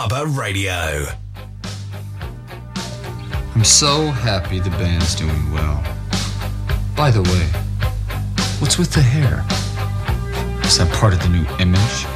Hubhopper Radio. I'm so happy the band's doing well. By the way, what's with the hair? Is that part of the new image?